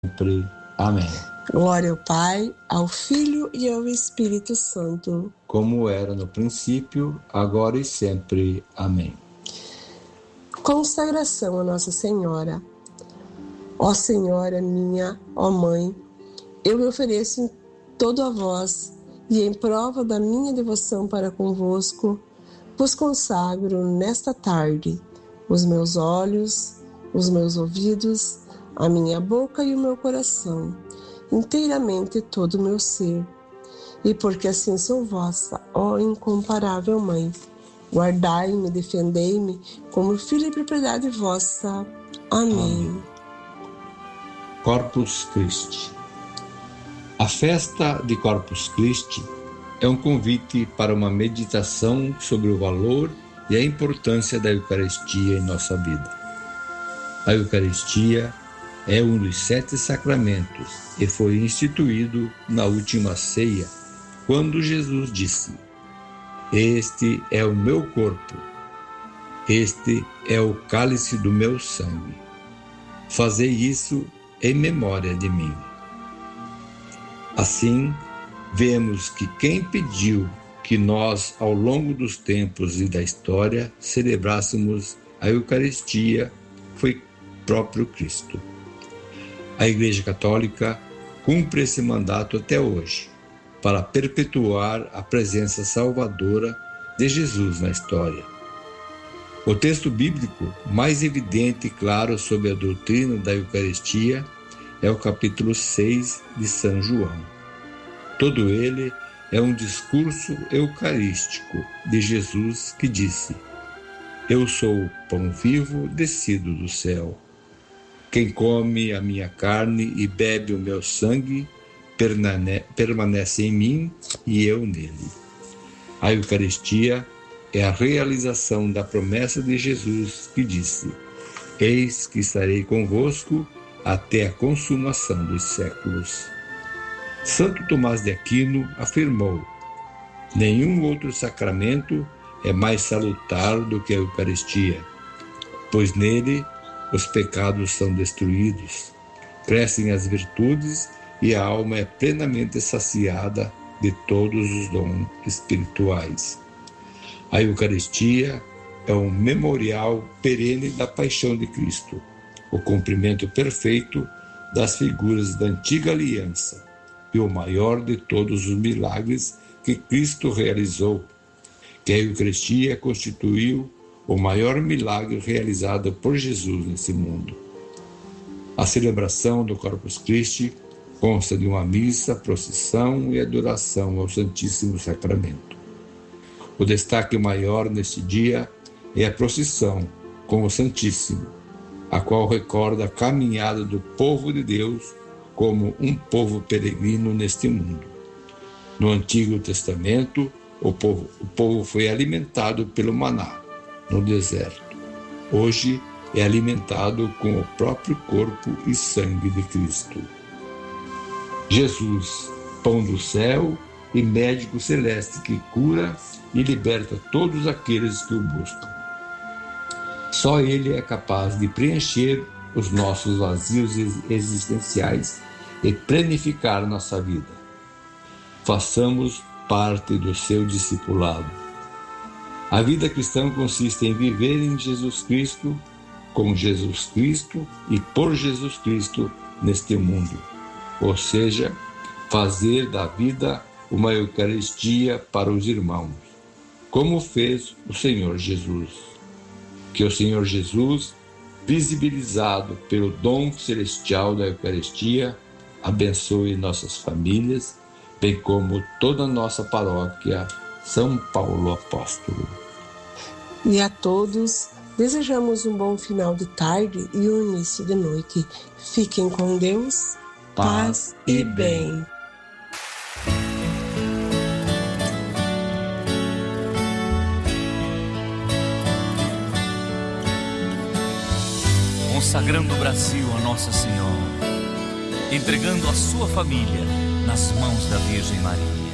sempre. Amém. Glória ao Pai, ao Filho e ao Espírito Santo. Como era no princípio, agora e sempre. Amém. Consagração a Nossa Senhora. Ó Senhora minha, ó Mãe, eu me ofereço em todo a vós e em prova da minha devoção para convosco, vos consagro nesta tarde os meus olhos, os meus ouvidos, a minha boca e o meu coração, inteiramente todo o meu ser. E porque assim sou vossa, ó incomparável Mãe, guardai-me, defendei-me como filho e propriedade vossa. Amém. Corpus Christi. A festa de Corpus Christi é um convite para uma meditação sobre o valor e a importância da Eucaristia em nossa vida. A Eucaristia é um dos 7 sacramentos e foi instituído na última ceia, quando Jesus disse: "Este é o meu corpo, este é o cálice do meu sangue. Fazei isso em memória de mim." Assim, vemos que quem pediu que nós, ao longo dos tempos e da história, celebrássemos a Eucaristia foi próprio Cristo. A Igreja Católica cumpre esse mandato até hoje, para perpetuar a presença salvadora de Jesus na história. O texto bíblico mais evidente e claro sobre a doutrina da Eucaristia é o capítulo 6 de São João. Todo ele é um discurso eucarístico de Jesus que disse: "Eu sou o pão vivo descido do céu. Quem come a minha carne e bebe o meu sangue permanece em mim e eu nele." A Eucaristia é a realização da promessa de Jesus que disse: "Eis que estarei convosco até a consumação dos séculos." Santo Tomás de Aquino afirmou: "Nenhum outro sacramento é mais salutar do que a Eucaristia, pois nele os pecados são destruídos, crescem as virtudes e a alma é plenamente saciada de todos os dons espirituais." A Eucaristia é um memorial perene da paixão de Cristo, o cumprimento perfeito das figuras da antiga aliança e o maior de todos os milagres que Cristo realizou, que a Eucaristia constituiu o maior milagre realizado por Jesus nesse mundo. A celebração do Corpus Christi consta de uma missa, procissão e adoração ao Santíssimo Sacramento. O destaque maior neste dia é a procissão com o Santíssimo, a qual recorda a caminhada do povo de Deus como um povo peregrino neste mundo. No Antigo Testamento, o povo foi alimentado pelo maná no deserto. Hoje é alimentado com o próprio corpo e sangue de Cristo. Jesus, pão do céu e médico celeste que cura e liberta todos aqueles que o buscam. Só Ele é capaz de preencher os nossos vazios existenciais e planificar nossa vida. Façamos parte do seu discipulado. A vida cristã consiste em viver em Jesus Cristo, com Jesus Cristo e por Jesus Cristo neste mundo. Ou seja, fazer da vida uma Eucaristia para os irmãos, como fez o Senhor Jesus. Que o Senhor Jesus, visibilizado pelo dom celestial da Eucaristia, abençoe nossas famílias, bem como toda a nossa paróquia São Paulo Apóstolo. E a todos desejamos um bom final de tarde e um início de noite. Fiquem com Deus, paz e bem. Consagrando o Brasil a Nossa Senhora, entregando a sua família nas mãos da Virgem Maria.